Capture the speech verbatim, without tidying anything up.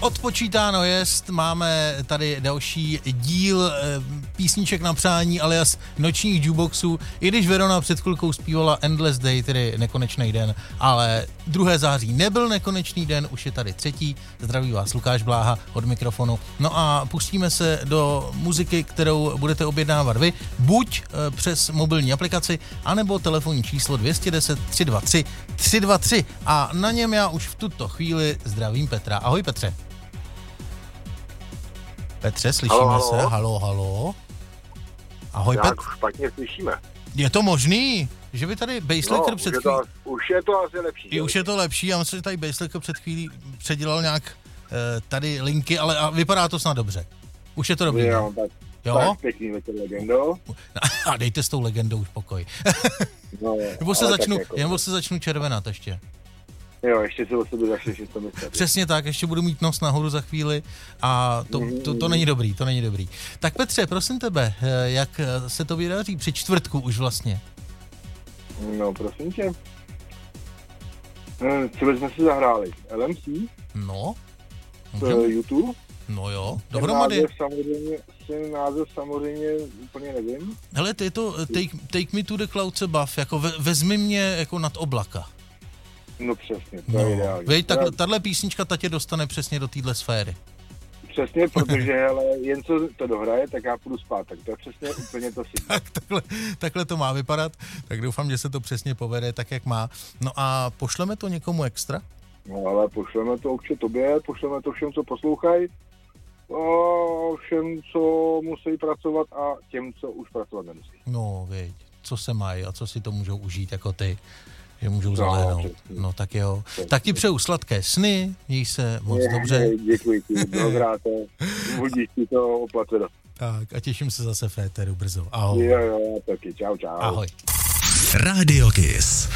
Odpočítáno jest, máme tady další díl e, písniček na přání alias nočních jukeboxů, i když Verona před chvilkou zpívala Endless Day, tedy nekonečný den, ale druhého září nebyl nekonečný den, už je tady třetí. Zdraví vás Lukáš Bláha od mikrofonu. No a pustíme se do muziky, kterou budete objednávat vy, buď e, přes mobilní aplikaci, anebo telefonní číslo dvě stě deset tři sta dvacet tři tři sta dvacet tři a na něm já už v tuto chvíli zdravím Petra. Ahoj Petře. Petře, slyšíme halo, se? Halo, halo. halo. Ahoj, Petr. Špatně slyšíme. Je to možný, že by tady Basslicker no, před chvílí... Už je to asi lepší. I už je to lepší, já myslím, že tady Basslicker před chvílí předělal nějak e, tady linky, ale a vypadá to snad dobře. Už je to dobrý. Jo, tak, jo? tak pěkný večer, legendo. A dejte s tou legendou už pokoj. no, nebo, se začnu, jako... nebo se začnu červenat ještě. Jo, ještě se o sebe začneš něco myslet. Přesně tak, ještě budu mít nos nahoru za chvíli a to, to, to, to není dobrý, to není dobrý. Tak Petře, prosím tebe, jak se to vydaří při čtvrtku už vlastně? No, prosím tě. Co jsme si zahráli? L M C? No. YouTube? No jo, dohromady. Název samozřejmě, ten název samozřejmě úplně nevím. Hele, to je to take, take me to the clouds above, jako ve, vezmi mě jako nad oblaka. No přesně, to no, je ideální. Vej, tak, tahle písnička ta tě dostane přesně do téhle sféry. Přesně, protože ale jen co to dohraje, tak já půjdu spát, tak to je přesně úplně to si. tak, takhle, takhle to má vypadat, tak doufám, že se to přesně povede tak, jak má. No a pošleme to někomu extra? No ale pošleme to určitě tobě, pošleme to všem, co poslouchají, všem, co musí pracovat a těm, co už pracovat nemusí. No, věď, co se mají a co si to můžou užít jako ty. Že můžou zaléhnout. No, no tak jo. Přesný. Tak ti přeju sladké sny, měj se moc je, dobře. Děkuji ti, mnohokrát. Budíš ti to oplatilo. Tak a těším se zase v éteru brzo. Ahoj. Jo, jo, taky. Čau, čau. Ahoj. Radio Kiss.